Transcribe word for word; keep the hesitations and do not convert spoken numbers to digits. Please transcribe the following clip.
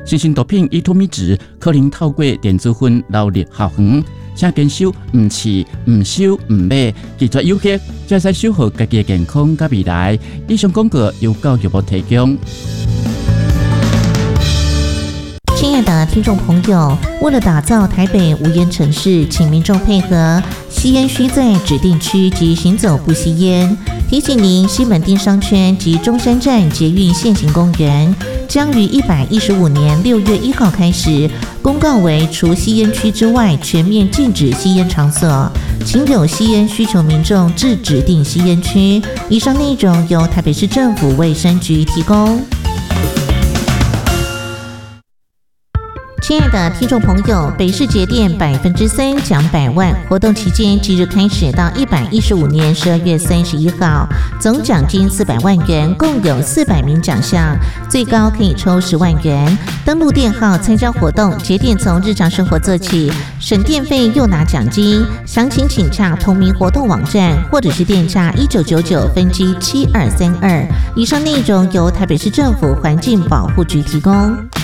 新型毒品依托米值可能透过电子烟流入校园，请坚守唔饲、唔收、唔买，拒绝诱惑，才使守护家己的健康甲未来。以上广告由教育部提供。 亲爱的听众朋友，为了打造台北无烟城市，请民众配合，吸烟需在指定区及行走不吸烟。提醒您，西门町商圈及中山站捷运现行公园将于一百一十五年六月一号开始公告为除吸烟区之外全面禁止吸烟场所，请有吸烟需求民众至指定吸烟区。以上内容由台北市政府卫生局提供。亲爱的听众朋友，北市节电百分之三奖百万活动期间即日开始到一百一十五年十二月三十一号，总奖金四百万元，共有四百名奖项，最高可以抽十万元。登录电号参加活动，节电从日常生活做起，省电费又拿奖金。详情请洽同名活动网站，或者是电洽一九九九分机七二三二。以上内容由台北市政府环境保护局提供。